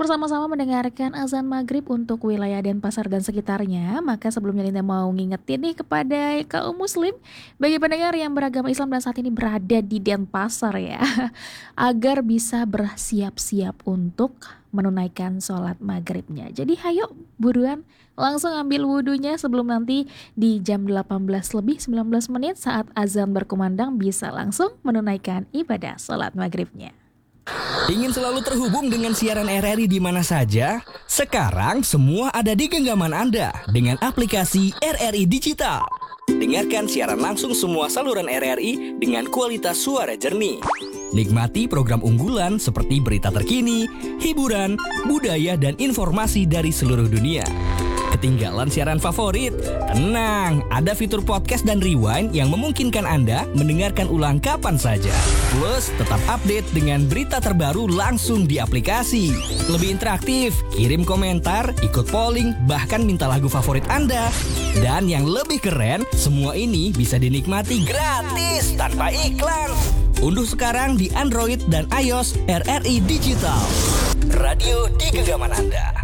bersama-sama mendengarkan azan maghrib untuk wilayah Denpasar dan sekitarnya. Maka sebelumnya Linda mau ngingetin nih kepada kaum muslim, bagi pendengar yang beragama Islam dan saat ini berada di Denpasar ya, agar bisa bersiap-siap untuk menunaikan sholat maghribnya. Jadi hayo buruan langsung ambil wudhunya sebelum nanti di jam 18 lebih 19 menit saat azan berkumandang bisa langsung menunaikan ibadah sholat maghribnya. Ingin selalu terhubung dengan siaran RRI di mana saja? Sekarang semua ada di genggaman Anda dengan aplikasi RRI Digital. Dengarkan siaran langsung semua saluran RRI dengan kualitas suara jernih. Nikmati program unggulan seperti berita terkini, hiburan, budaya, dan informasi dari seluruh dunia. Ketinggalan siaran favorit? Tenang, ada fitur podcast dan rewind yang memungkinkan Anda mendengarkan ulang kapan saja. Plus, tetap update dengan berita terbaru langsung di aplikasi. Lebih interaktif, kirim komentar, ikut polling, bahkan minta lagu favorit Anda. Dan yang lebih keren, semua ini bisa dinikmati gratis tanpa iklan. Unduh sekarang di Android dan iOS RRI Digital. Radio di genggaman Anda.